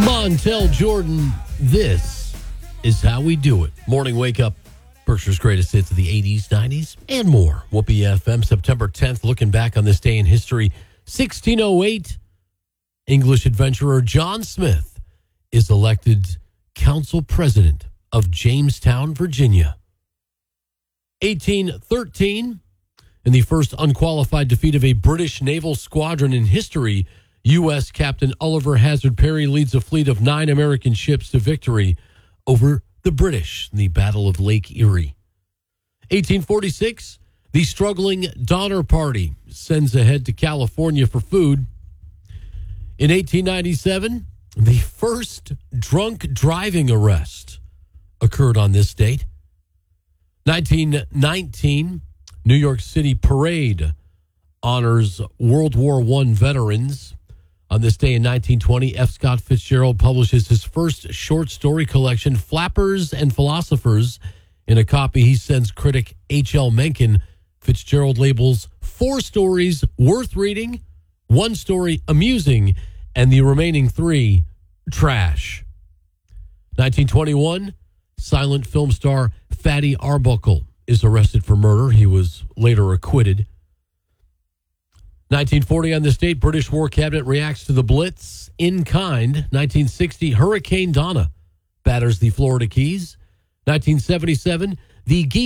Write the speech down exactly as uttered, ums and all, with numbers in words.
Montel Jordan, this is how we do it. Morning wake up, Berkshire's greatest hits of the eighties, nineties, and more. Whoopee F M, September tenth, looking back on this day in history. sixteen oh eight, English adventurer John Smith is elected council president of Jamestown, Virginia. eighteen thirteen, in the first unqualified defeat of a British naval squadron in history, U S Captain Oliver Hazard Perry leads a fleet of nine American ships to victory over the British in the Battle of Lake Erie. eighteen forty-six, the struggling Donner Party sends ahead to California for food. In eighteen ninety-seven, the first drunk driving arrest occurred on this date. nineteen nineteen, New York City Parade honors World War One veterans. On this day in nineteen twenty, F. Scott Fitzgerald publishes his first short story collection, Flappers and Philosophers. In a copy he sends critic H L. Mencken, Fitzgerald labels four stories worth reading, one story amusing, and the remaining three trash. nineteen twenty-one, silent film star Fatty Arbuckle is arrested for murder. He was later acquitted. nineteen forty, on this date, British War Cabinet reacts to the Blitz in kind. nineteen sixty, Hurricane Donna batters the Florida Keys. nineteen seventy-seven, the